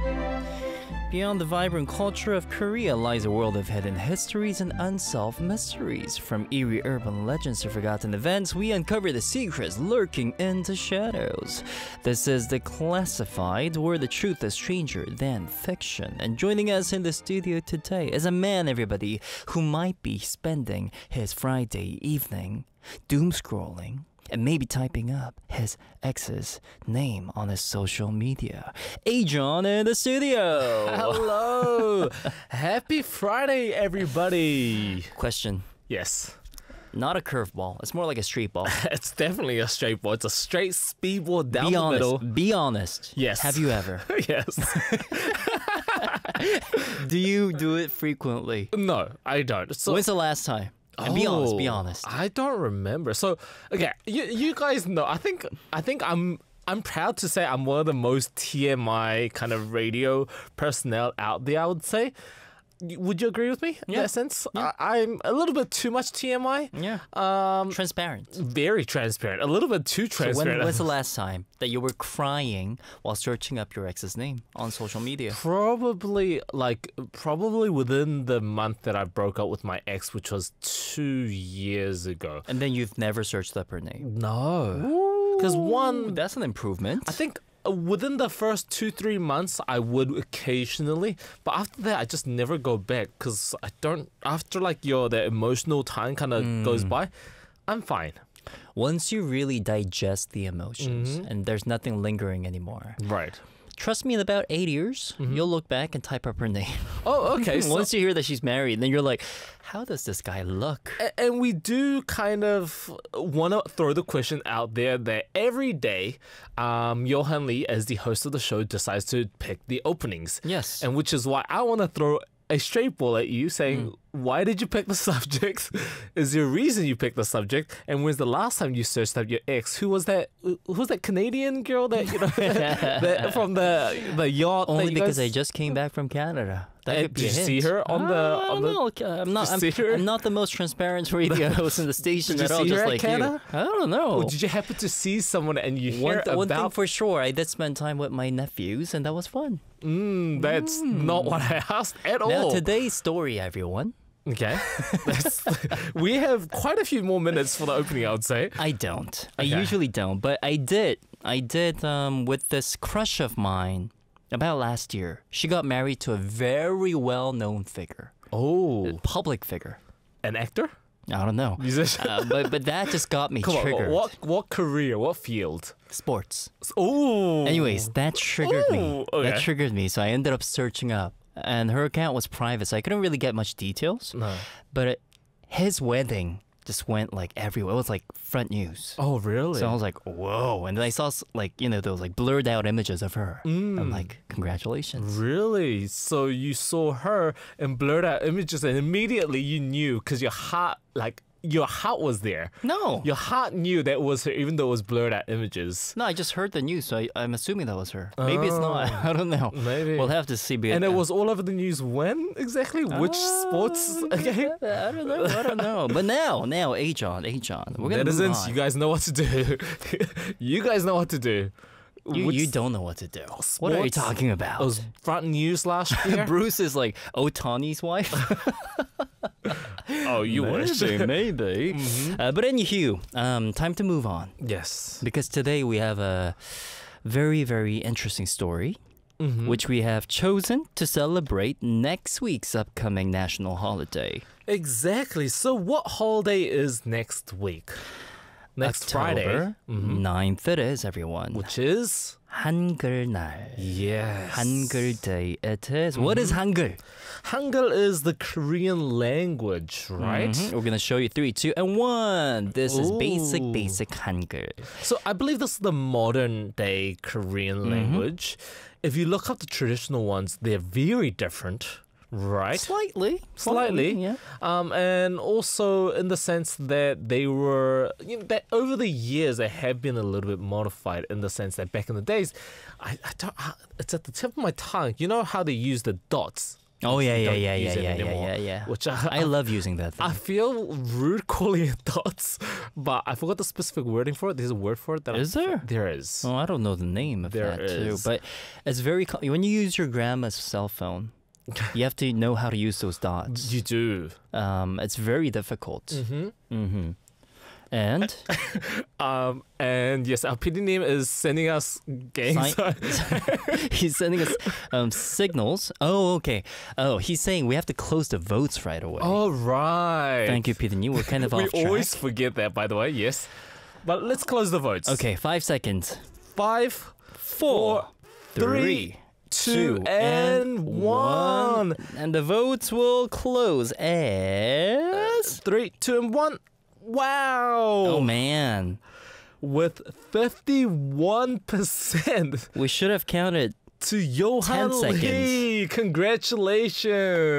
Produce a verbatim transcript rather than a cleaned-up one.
Beyond the vibrant culture of Korea lies a world of hidden histories and unsolved mysteries. From eerie urban legends to forgotten events, we uncover the secrets lurking in the shadows. This is The Classified, where the truth is stranger than fiction. And joining us in the studio today is a man, everybody, who might be spending his Friday evening doom scrolling and maybe typing up his ex's name on his social media. Ajon in the studio. Hello. Happy Friday, everybody. Question. Yes. Not a curveball. It's more like a straight ball. It's definitely a straight ball. It's a straight speedball down Be the honest. middle. Be honest. Yes. Have you ever? Yes. Do you do it frequently? No, I don't. So, When's the last time? And be honest, be Oh, honest. I don't remember. So, okay, you you guys know. I think I think I'm I'm proud to say I'm one of the most T M I kind of radio personnel out there, I would say. Y- Would you agree with me in Yeah. that sense? Yeah. I, I'm a little bit too much T M I. Yeah. Um, Transparent. very transparent. A little bit too So when, transparent. when's the last time that you were crying while searching up your ex's name on social media? Probably like probably within the month that I broke up with my ex, which was two years ago. And then you've never searched up her name. No, because one, That's an improvement. I think uh, within the first two three months I would occasionally, but after that I just never go back because I don't. After like your the emotional time kind of goes by, I'm fine. Once you really digest the emotions Mhm. and there's nothing lingering anymore, Right. trust me, in about eight years, you'll look back and type up her name. Oh, okay. so, Once you hear that she's married, then you're like, how does this guy look? A- And we do kind of want to throw the question out there that every day, um, Johan Lee, as the host of the show, decides to pick the openings. Yes. And which is why I want to throw a straight ball at you saying, why did you pick the subject? Is there a reason you picked the subject? And when's the last time you searched up your ex? Who was that? Who was that Canadian girl that, you know, that, from the the yacht? that Only you because guys, I just came back from Canada. That Uh, could be did a you see hint. her on the- Ah, on the- no, I'm not. I'm, Did you see her? I'm not the most transparent radio host in the station Did you at all. see Just her at like Canada? you. I don't know. Or did you happen to see someone and you one, hear th- one thing about? for sure, I did spend time with my nephews, and that was fun. Mm, that's not what I asked at all. Now today's story, everyone. Okay. That's, we have quite a few more minutes for the opening, I would say. I don't. I Okay. usually don't, but I did. I did um, with this crush of mine about last year. She got married to a very well-known figure, Oh, public figure. an actor? I don't know. Musician? Uh, but but that just got me Come on, triggered. what what career, what field? Sports. Oh. Anyways, that triggered me. Ooh, okay. That triggered me. So I ended up searching up, and her account was private, so I couldn't really get much details. No. But it, his wedding just went like everywhere. It was like front news. Oh, really? So I was like, whoa. And then I saw s- like, you know, those like blurred out images of her. Mm. I'm like, congratulations. Really? So you saw her and blurred out images, and immediately you knew because your heart, like your heart was there. No. Your heart knew that was her, even though it was blurred out images. No, I just heard the news, so I, I'm assuming that was her. Maybe it's not. I don't know. Maybe. We'll have to see. But And it was all over the news when exactly? Which sports again? I don't know. I don't know. But now, now, Ajon, Ajon, we're gonna move Netizens, on. you guys know what to do. You guys know what to do. You, Which- you don't know what to do. What are you sports- talking about? It was front news last year. Bruce is like Otani's wife. Oh, you wish. maybe, maybe. Uh, but anywho, um, time to move on Yes. because today we have a very, very interesting story, Mhm. which we have chosen to celebrate next week's upcoming national holiday. Exactly. So, what holiday is next week? Next Friday, October ninth it is, everyone. which is 한글날. yes, Hangul Day it is. What is Hangul? Hangul is the Korean language, right? Mhm. We're gonna show you three, two, and one. This is basic, Ooh. basic Hangul. So I believe this is the modern day Korean language. If you look up the traditional ones, they're very different, right? Slightly, Slightly. yeah. Um, and also in the sense that they were, you know, that over the years they have been a little bit modified in the sense that back in the days, I, I don't, I- it's at the tip of my tongue. You know how they use the dots Oh yeah, We yeah, don't yeah, use yeah, it yeah, yeah, anymore, yeah, yeah. Which I, I love using that thing. I feel rude calling it dots, but I forgot the specific wording for it. There's a word for it. That Is I, there? There is. Oh, I don't know the name of There that is. too. But it's very co- when you use your grandma's cell phone, you have to know how to use those dots. You do. Um, it's very difficult. Mm-hmm. Mm-hmm. And Um, and yes, our P D name is sending us gang Sign- sign. he's sending us um, signals. Oh, okay. Oh, he's saying we have to close the votes right away. All right. Thank you, Peter. We're kind of We off track. always forget that, by the way. Yes, but let's close the votes. Okay, five seconds. Five, four, three, two, and one. And the votes will close as... Three, two, and one. Wow. Oh, man. With fifty-one percent We should have counted to Johan ten seconds. Lee. Congratulations.